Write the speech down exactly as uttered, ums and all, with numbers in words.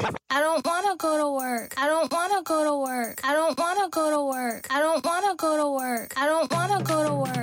I don't wanna go to work. I don't wanna go to work. I don't wanna go to work. I don't wanna go to work. I don't wanna go to work.